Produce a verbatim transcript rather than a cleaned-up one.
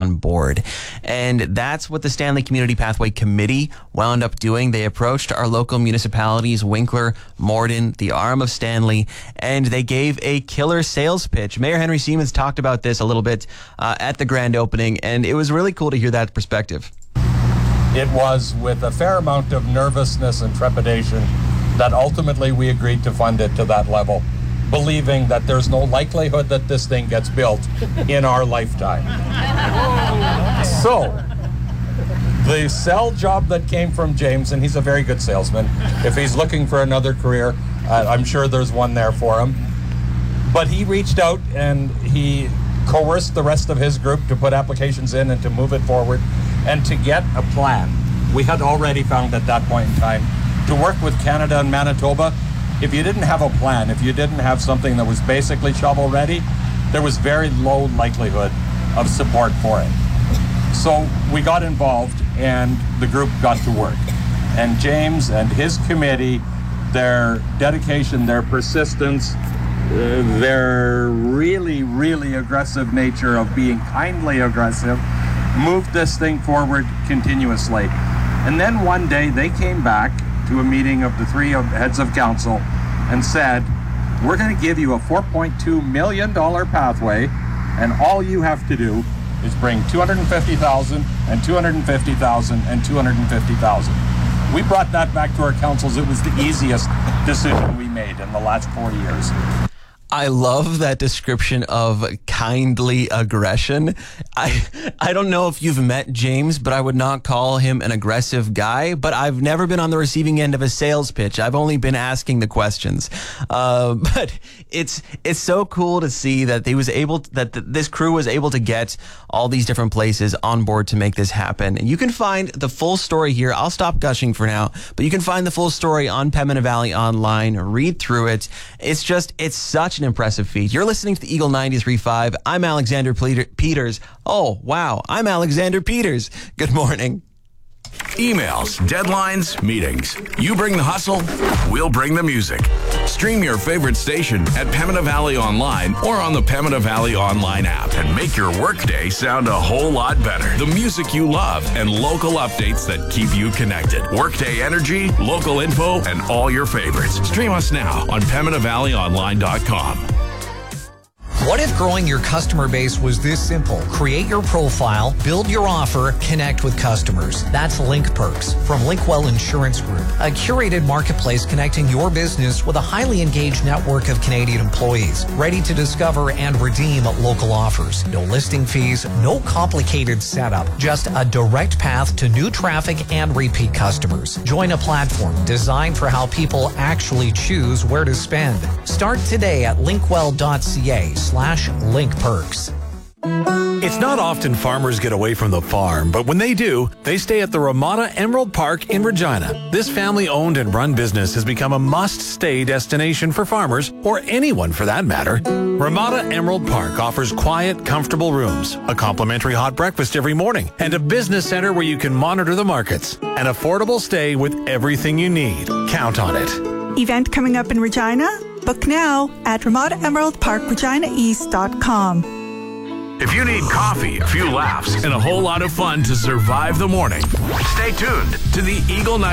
on board. And that's what the Stanley Community Pathway Committee wound up doing. They approached our local municipalities, Winkler, Morden, the arm of Stanley, and they gave a killer sales pitch. Mayor Henry Siemens talked about this a little bit uh, at the grand opening, and it was really cool to hear that perspective. It was with a fair amount of nervousness and trepidation that ultimately we agreed to fund it to that level, believing that there's no likelihood that this thing gets built in our lifetime. So, the sell job that came from James, and he's a very good salesman. If he's looking for another career, uh, I'm sure there's one there for him. But he reached out and he coerced the rest of his group to put applications in and to move it forward and to get a plan. We had already found at that point in time to work with Canada and Manitoba, if you didn't have a plan, if you didn't have something that was basically shovel ready, there was very low likelihood of support for it. So we got involved and the group got to work. And James and his committee, their dedication, their persistence, uh, their really, really aggressive nature of being kindly aggressive, moved this thing forward continuously. And then one day they came back to a meeting of the three heads of council and said, we're going to give you a four point two million dollars pathway, and all you have to do is bring two hundred fifty thousand dollars and two hundred fifty thousand dollars and two hundred fifty thousand dollars. We brought that back to our councils. It was the easiest decision we made in the last four years. I love that description of kindly aggression. I I don't know if you've met James, but I would not call him an aggressive guy, but I've never been on the receiving end of a sales pitch. I've only been asking the questions. Uh, but it's it's so cool to see that he was able to, that th- this crew was able to get all these different places on board to make this happen. And you can find the full story here. I'll stop gushing for now, but you can find the full story on Pembina Valley Online. Read through it. It's just, it's such an impressive feat. You're listening to the Eagle ninety-three point five. I'm Alexander Peters. Oh, wow. I'm Alexander Peters. Good morning. Emails, deadlines, meetings. You bring the hustle, we'll bring the music. Stream your favorite station at Pembina Valley Online or on the Pembina Valley Online app and make your workday sound a whole lot better. The music you love and local updates that keep you connected. Workday energy, local info, and all your favorites. Stream us now on Pembina Valley Online dot com. What if growing your customer base was this simple? Create your profile, build your offer, connect with customers. That's Link Perks from Linkwell Insurance Group, a curated marketplace connecting your business with a highly engaged network of Canadian employees, ready to discover and redeem local offers. No listing fees, no complicated setup, just a direct path to new traffic and repeat customers. Join a platform designed for how people actually choose where to spend. Start today at linkwell dot c a slash link perks. It's not often farmers get away from the farm, but when they do, they stay at the Ramada Emerald Park in Regina. This family-owned and run business has become a must-stay destination for farmers, or anyone for that matter. Ramada Emerald Park offers quiet, comfortable rooms, a complimentary hot breakfast every morning, and a business center where you can monitor the markets. An affordable stay with everything you need. Count on it. Event coming up in Regina? Book now at ramada emerald park regina east dot com. If you need coffee, a few laughs, and a whole lot of fun to survive the morning, stay tuned to the Eagle